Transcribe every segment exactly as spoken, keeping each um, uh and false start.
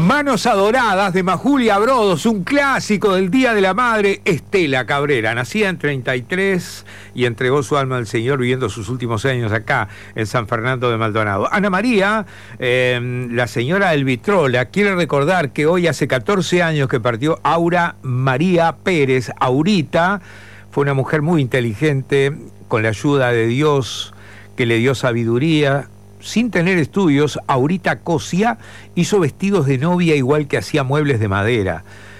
Manos Adoradas de Majulia Brodos, un clásico del Día de la Madre. Estela Cabrera, nacida en treinta y tres y entregó su alma al Señor viviendo sus últimos años acá en San Fernando de Maldonado. Ana María, eh, la señora del Vitrola, quiere recordar que hoy hace catorce años que partió Aura María Pérez. Aurita fue una mujer muy inteligente, con la ayuda de Dios que le dio sabiduría. Sin tener estudios, Aurita cosía, hizo vestidos de novia igual que hacía muebles de madera.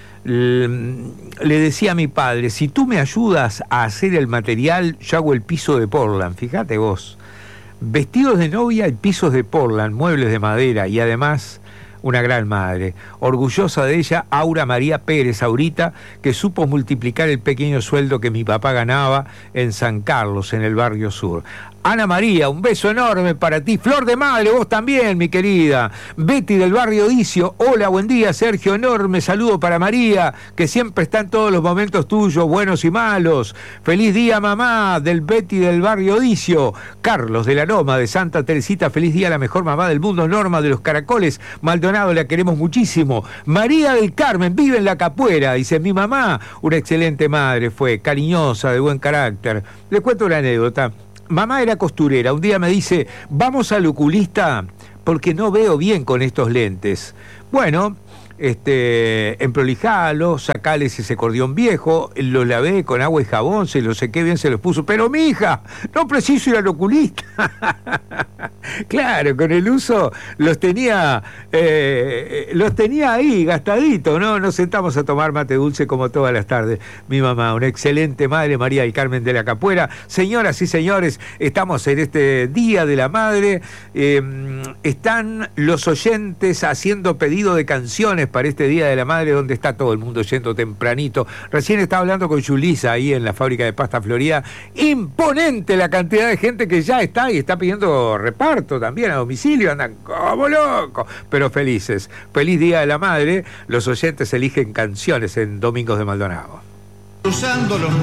Le decía a mi padre, si tú me ayudas a hacer el material, yo hago el piso de Portland. Fíjate vos, vestidos de novia y pisos de Portland, muebles de madera, y además una gran madre. Orgullosa de ella, Aura María Pérez, Aurita, que supo multiplicar el pequeño sueldo que mi papá ganaba en San Carlos, en el barrio sur. Ana María, un beso enorme para ti. Flor de madre, vos también, mi querida. Betty del barrio Dicio, hola, buen día, Sergio, enorme saludo para María, que siempre está en todos los momentos tuyos, buenos y malos. Feliz día, mamá, del Betty del barrio Dicio. Carlos de la Loma, de Santa Teresita, feliz día, la mejor mamá del mundo. Norma de los Caracoles, Maldonado, la queremos muchísimo. María del Carmen, vive en La Capuera, dice, mi mamá, una excelente madre fue, cariñosa, de buen carácter. Les cuento una anécdota. Mamá era costurera, un día me dice, vamos al oculista porque no veo bien con estos lentes. Bueno, este, emprolijalo, sacales ese cordión viejo, lo lavé con agua y jabón, se lo sequé bien, se los puso. Pero mi hija, no preciso ir al oculista. Claro, con el uso los tenía, eh, los tenía ahí gastaditos, ¿no? Nos sentamos a tomar mate dulce como todas las tardes. Mi mamá, una excelente madre, María del Carmen de la Capuera. Señoras y señores, estamos en este Día de la Madre. Eh, están los oyentes haciendo pedido de canciones para este Día de la Madre, donde está todo el mundo yendo tempranito. Recién estaba hablando con Yulisa ahí en la fábrica de pasta Florida. Imponente la cantidad de gente que ya está y está pidiendo reparto también a domicilio, andan como locos, pero felices. Feliz Día de la Madre. Los oyentes eligen canciones en Domingos de Maldonado. Cruzando los